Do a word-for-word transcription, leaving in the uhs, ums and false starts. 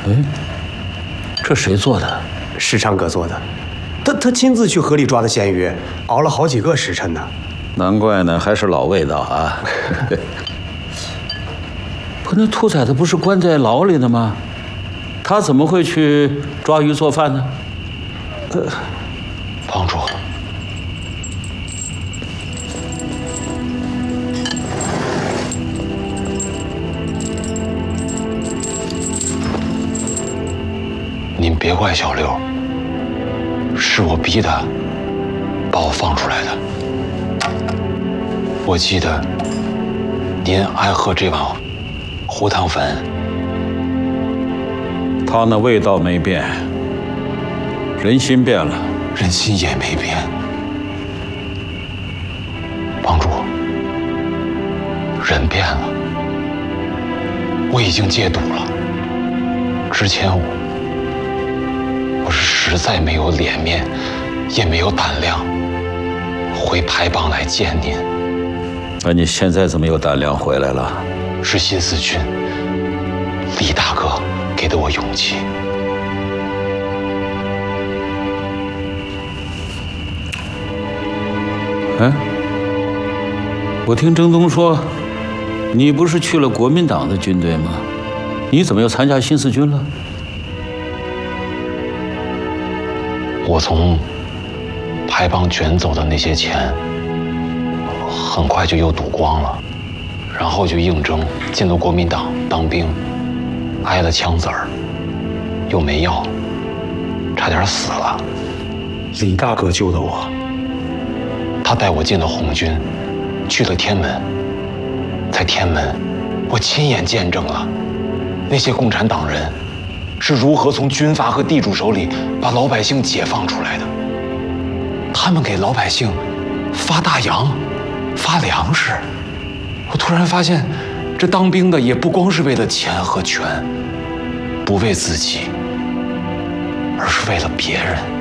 哎，这谁做的？ 世昌哥做的，他他亲自去河里抓的鲜鱼，熬了好几个时辰呢。 难怪呢，还是老味道啊！不，那兔崽子不是关在牢里的吗？他怎么会去抓鱼做饭呢？ 呃，帮主，您别怪小六，是我逼他把我放出来的。我记得您爱喝这碗糊汤粉， 他那味道没变，人心变了， 人心也没变。帮主，人变了，我已经戒赌了。之前我我是实在没有脸面，也没有胆量回排帮来见您。 那你现在怎么有胆量回来了？ 是新四军李大哥给的我勇气。 哎，我听征东说，你不是去了国民党的军队吗？你怎么又参加新四军了？ 我从排帮卷走的那些钱，很快就又赌光了，然后就应征进了国民党当兵，挨了枪子儿，又没药，差点死了。李大哥救的我，他带我进了红军，去了天门。在天门，我亲眼见证了那些共产党人是如何从军阀和地主手里把老百姓解放出来的。他们给老百姓发大洋，发粮食。我突然发现，这当兵的也不光是为了钱和权，不为自己，而是为了别人。